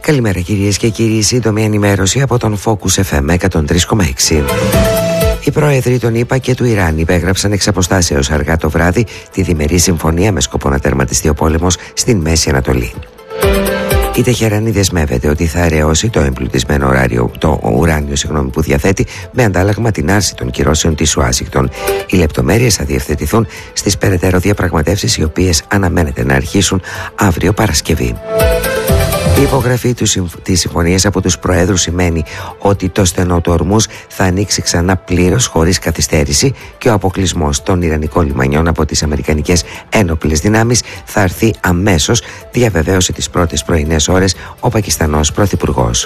Καλημέρα κυρίες και κύριοι, σύντομη ενημέρωση από τον Focus FM 103,6. Οι πρόεδροι των ΗΠΑ και του Ιράν υπέγραψαν εξ αποστάσεως αργά το βράδυ τη διμερή συμφωνία με σκοπό να τερματιστεί ο πόλεμος στην Μέση Ανατολή. Η Τεχεράνη δεσμεύεται ότι θα αραιώσει το εμπλουτισμένο ουράνιο που διαθέτει με αντάλλαγμα την άρση των κυρώσεων της Ουάσιγκτον. Οι λεπτομέρειες θα διευθετηθούν στις περαιτέρω διαπραγματεύσεις, οι οποίες αναμένεται να αρχίσουν αύριο Παρασκευή. Η υπογραφή της συμφωνίας από τους Προέδρους σημαίνει ότι το στενό του Ορμούζ θα ανοίξει ξανά πλήρως χωρίς καθυστέρηση και ο αποκλεισμός των Ιρανικών λιμανιών από τις Αμερικανικές ένοπλες δυνάμεις θα έρθει αμέσως, διαβεβαίωσε τις πρώτες πρωινές ώρες ο Πακιστανός Πρωθυπουργός.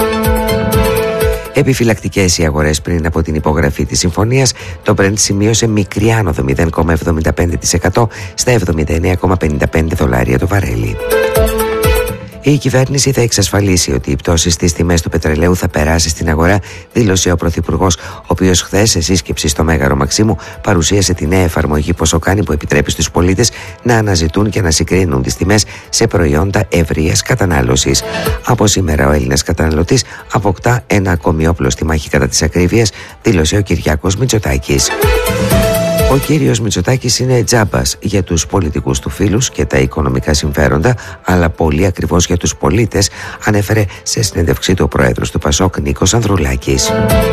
Επιφυλακτικές οι αγορές πριν από την υπογραφή της συμφωνίας. Το Brent σημείωσε μικρή άνοδο 0,75% στα $79,55 το βαρέλι. Η κυβέρνηση θα εξασφαλίσει ότι η πτώση στις τιμές του πετρελαίου θα περάσει στην αγορά, δήλωσε ο Πρωθυπουργός, ο οποίος χθες σε σύσκεψη στο Μέγαρο Μαξίμου παρουσίασε τη νέα εφαρμογή Ποσοκάνη που επιτρέπει στους πολίτες να αναζητούν και να συγκρίνουν τις τιμές σε προϊόντα ευρείας κατανάλωσης. Από σήμερα ο Έλληνας καταναλωτής αποκτά ένα ακόμη όπλο στη μάχη κατά της ακρίβειας, δήλωσε ο Κυριάκος Μητσοτάκης. Ο κύριος Μητσοτάκης είναι τζάμπας για τους πολιτικούς του φίλους και τα οικονομικά συμφέροντα, αλλά πολύ ακριβώς για τους πολίτες, ανέφερε σε συνέντευξή του ο πρόεδρος του ΠΑΣΟΚ Νίκος Ανδρουλάκης.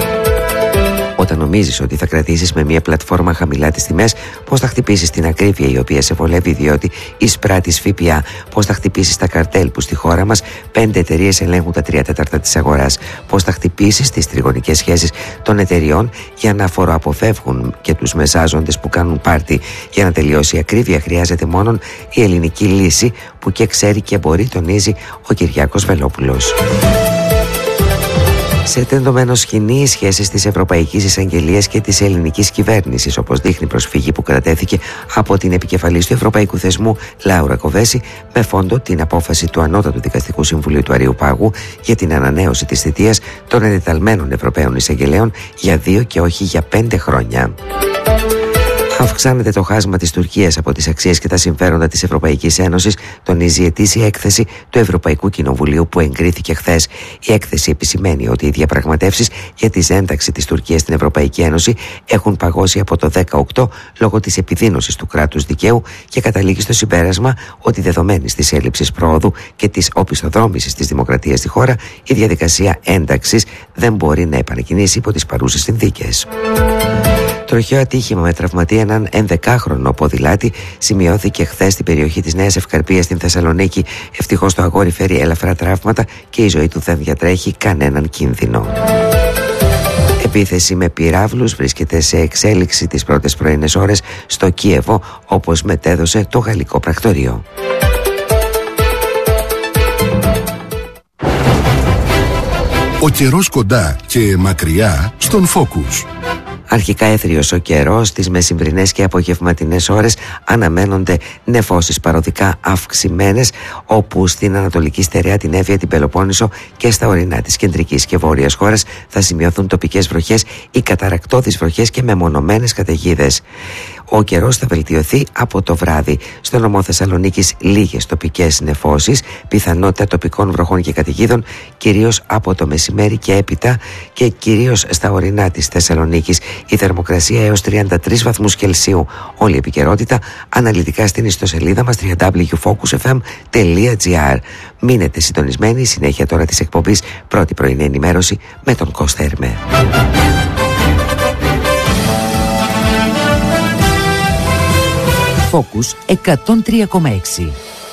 Όταν νομίζεις ότι θα κρατήσεις με μια πλατφόρμα χαμηλά τις τιμές, πώς θα χτυπήσεις την ακρίβεια η οποία σε βολεύει διότι εισπράττεις ΦΠΑ, πώς θα χτυπήσεις τα καρτέλ που στη χώρα μας 5 εταιρείες ελέγχουν τα 3/4 της αγοράς, πώς θα χτυπήσεις τις τριγωνικές σχέσεις των εταιριών για να φοροαποφεύγουν και τους μεσάζοντες που κάνουν πάρτι. Για να τελειώσει η ακρίβεια χρειάζεται μόνο η ελληνική λύση που και ξέρει και μπορεί, τονίζει ο Κυριάκος Βελόπουλος. Σε τεντωμένο σκηνή οι σχέσεις της Ευρωπαϊκής Εισαγγελίας και της ελληνικής κυβέρνησης, όπως δείχνει προσφυγή που κρατέθηκε από την επικεφαλής του Ευρωπαϊκού Θεσμού Λάουρα Κοβέση, με φόντο την απόφαση του Ανώτατου Δικαστικού Συμβουλίου του Αριουπάγου για την ανανέωση της θητείας των εντεταλμένων Ευρωπαίων Εισαγγελέων για 2 και όχι για 5 χρόνια. Αυξάνεται το χάσμα της Τουρκίας από τις αξίες και τα συμφέροντα της Ευρωπαϊκής Ένωσης, τονίζει η ετήσια έκθεση του Ευρωπαϊκού Κοινοβουλίου που εγκρίθηκε χθες. Η έκθεση επισημαίνει ότι οι διαπραγματεύσεις για τη ένταξη της Τουρκίας στην Ευρωπαϊκή Ένωση έχουν παγώσει από το 2018 λόγω της επιδείνωσης του κράτους δικαίου και καταλήγει στο συμπέρασμα ότι δεδομένης της έλλειψης πρόοδου και της οπισθοδρόμησης της δημοκρατίας στη χώρα, η διαδικασία ένταξης δεν μπορεί να επανεκκινήσει υπό τις παρούσες συνθήκες. Τροχαίο ατύχημα με τραυματία έναν 11χρονο ποδηλάτη σημειώθηκε χθες στην περιοχή της Νέας Ευκαρπίας στην Θεσσαλονίκη. Ευτυχώς το αγόρι φέρει ελαφρά τραύματα και η ζωή του δεν διατρέχει κανέναν κίνδυνο. Επίθεση με πυράβλους βρίσκεται σε εξέλιξη τις πρώτες πρωινές ώρες στο Κίεβο, όπως μετέδωσε το γαλλικό πρακτορείο. Ο καιρός κοντά και μακριά στον Focus. Αρχικά έθριος ο καιρός, στις μεσημβρινές και απογευματινές ώρες αναμένονται νεφώσεις παροδικά αυξημένες, όπου στην Ανατολική Στερεά, την Εύβοια, την Πελοπόννησο και στα ορεινά της κεντρικής και βόρειας χώρας θα σημειωθούν τοπικές βροχές ή καταρρακτώδεις βροχές και μεμονωμένες καταιγίδες. Ο καιρός θα βελτιωθεί από το βράδυ. Στο νομό Θεσσαλονίκης λίγες τοπικές νεφώσεις, πιθανότητα τοπικών βροχών και καταιγίδων, κυρίως από το μεσημέρι και έπειτα και κυρίως στα ορεινά της Θεσσαλονίκης. Η θερμοκρασία έως 33 βαθμούς Κελσίου. Όλη η επικαιρότητα αναλυτικά στην ιστοσελίδα μας www.focusfm.gr. Μείνετε συντονισμένοι, συνέχεια τώρα της εκπομπής Πρώτη Πρωινή Ενημέρωση με τον Κώστα Ερμέ. Focus 103,6.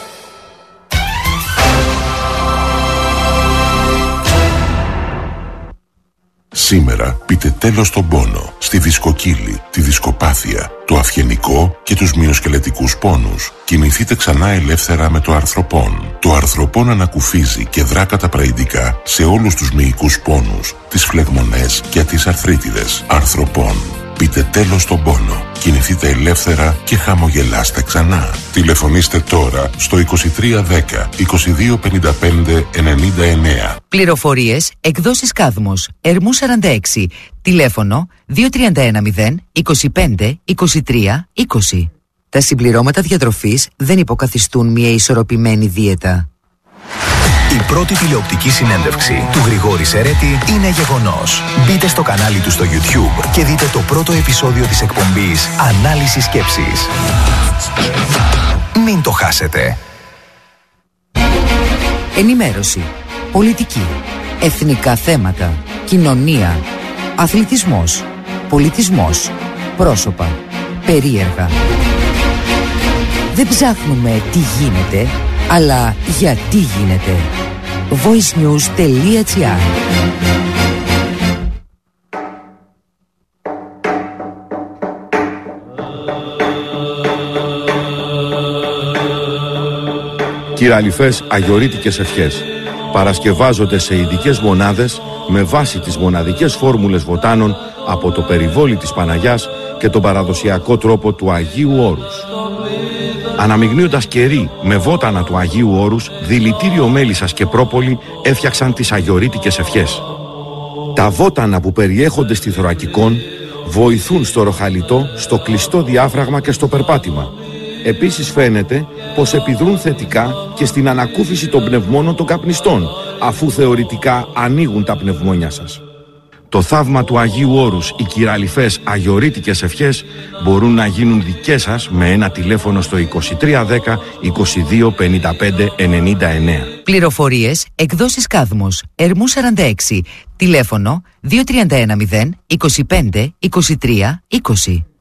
Σήμερα πείτε τέλος στον πόνο, στη δισκοκύλη, τη δισκοπάθεια, το αυγενικό και τους μυοσκελετικούς πόνους. Κινηθείτε ξανά ελεύθερα με το αρθροπόν. Το αρθροπόν ανακουφίζει και δρά καταπραγητικά σε όλους τους μυϊκούς πόνους, τις φλεγμονές και τις αρθρίτιδες. Αρθροπόν. Πείτε τέλος στον πόνο. Κινηθείτε ελεύθερα και χαμογελάστε ξανά. Τηλεφωνήστε τώρα στο 2310 2255 99. Πληροφορίες, εκδόσεις Κάδμος, Ερμού 46. Τηλέφωνο 2310 25 23 20. Τα συμπληρώματα διατροφής δεν υποκαθιστούν μια ισορροπημένη δίαιτα. Η πρώτη τηλεοπτική συνέντευξη του Γρηγόρη Σερέτη είναι γεγονός. Μπείτε στο κανάλι του στο YouTube και δείτε το πρώτο επεισόδιο της εκπομπής Ανάλυση Σκέψης. Μην το χάσετε. Ενημέρωση, πολιτική, εθνικά θέματα, κοινωνία, αθλητισμός, πολιτισμός, πρόσωπα, περίεργα. Δεν ψάχνουμε τι γίνεται, αλλά γιατί γίνεται. voicenews.gr. Κυραλιφές αγιορείτικες ευχές παρασκευάζονται σε ειδικές μονάδες με βάση τις μοναδικές φόρμουλες βοτάνων από το περιβόλι της Παναγιάς και τον παραδοσιακό τρόπο του Αγίου Όρους. Αναμειγνύοντας κερί με βότανα του Αγίου Όρους, δηλητήριο μέλισσας και πρόπολη έφτιαξαν τις αγιορείτικες ευχές. Τα βότανα που περιέχονται στη θωρακικόν βοηθούν στο ροχαλιτό, στο κλειστό διάφραγμα και στο περπάτημα. Επίσης φαίνεται πως επιδρούν θετικά και στην ανακούφιση των πνευμόνων των καπνιστών, αφού θεωρητικά ανοίγουν τα πνευμόνια σας. Το θαύμα του Αγίου Όρους, οι κυραλιφές αγιορείτικες ευχές μπορούν να γίνουν δικές σας με ένα τηλέφωνο στο 2310 22 55 99. Πληροφορίες, εκδόσεις Κάδμος, Ερμού 46, τηλέφωνο 2310 25 23 20.